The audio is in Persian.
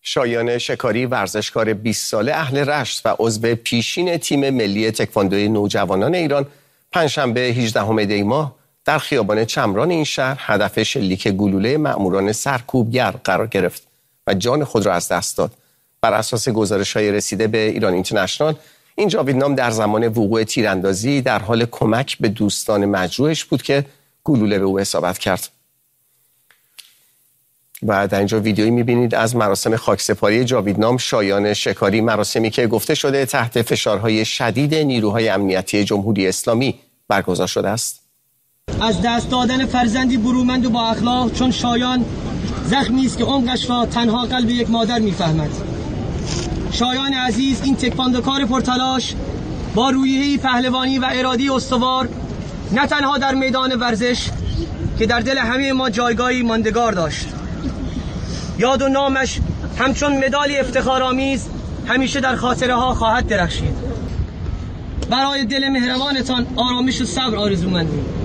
شایان شکاری ورزشکار 20 ساله اهل رشت و عضو پیشین تیم ملی تکواندوی نوجوانان ایران پنجشنبه 18 دی ماه در خیابان چمران این شهر هدف شلیک گلوله مأموران سرکوبگر قرار گرفت و جان خود را از دست داد. بر اساس گزارش‌های رسیده به ایران اینترنشنال، این جاویدنام در زمان وقوع تیراندازی در حال کمک به دوستان مجروحش بود که گلوله به او اصابت کرد. و در اینجا ویدیویی می‌بینید از مراسم خاکسپاری جاویدنام شایان شکاری، مراسمی که گفته شده تحت فشارهای شدید نیروهای امنیتی جمهوری اسلامی برگزار شده است. از دست دادن فرزندی برومند و با اخلاق چون شایان زخمی است که عمقش را تنها قلب یک مادر می‌فهمد. شایان عزیز، این تکواندوکار پرتلاش با روحیه پهلوانی و ارادی استوار، نه تنها در میدان ورزش که در دل همه ما جایگاهی ماندگار داشت. یاد و نامش همچون مدالی افتخارآمیز همیشه در خاطره ها خواهد درخشید. برای دل مهربانتان آرامش و صبر آرزومندیم.